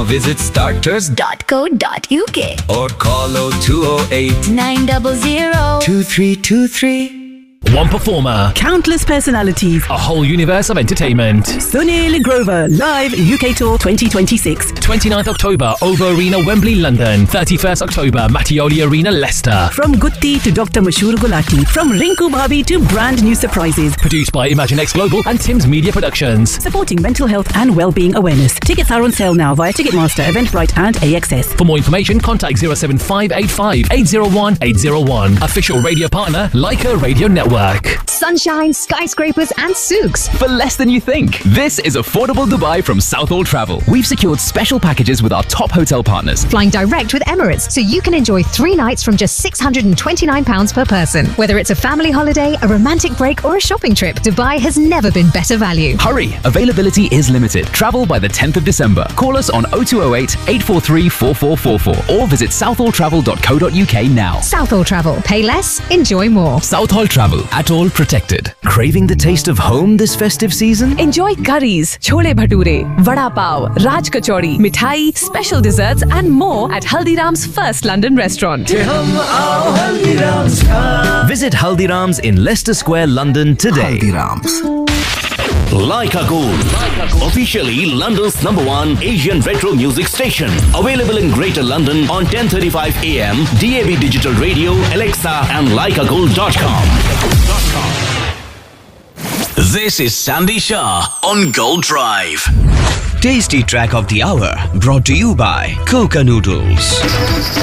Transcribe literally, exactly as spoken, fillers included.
visit starters dot co dot uk or call oh two oh eight, nine zero zero, two three two three. One performer, countless personalities, a whole universe of entertainment. Sunil Grover, live U K Tour twenty twenty-six. twenty-ninth October, Ovo Arena, Wembley, London. thirty-first October, Mattioli Arena, Leicester. From Gutti to Doctor Mashur Gulati, from Rinku Bhabhi to brand new surprises. Produced by ImagineX Global and Tim's Media Productions. Supporting mental health and well-being awareness. Tickets are on sale now via Ticketmaster, Eventbrite and A X S. For more information, contact zero seven five eight five, eight zero one, eight zero one. Official radio partner, Leica Radio Network. Sunshine, skyscrapers and souks. For less than you think. This is affordable Dubai from Southall Travel. We've secured special packages with our top hotel partners. Flying direct with Emirates, so you can enjoy three nights from just six hundred twenty-nine pounds per person. Whether it's a family holiday, a romantic break or a shopping trip, Dubai has never been better value. Hurry! Availability is limited. Travel by the tenth of December. Call us on oh two oh eight, eight four three, four four four four or visit southall travel dot co dot uk now. Southall Travel. Pay less, enjoy more. Southall Travel. At all protected. Craving the taste of home this festive season? Enjoy curries, chole bhature, vada pav, raj kachori, mithai, special desserts and more at Haldiram's first London restaurant. Visit Haldiram's in Leicester Square, London today. Haldiram's. Leica Gold, officially London's number one Asian retro music station. Available in Greater London on ten thirty-five A M, D A B Digital Radio, Alexa and leica gold dot com. This is Sandy Shah on Gold Drive. Tasty track of the hour brought to you by Coca Noodles.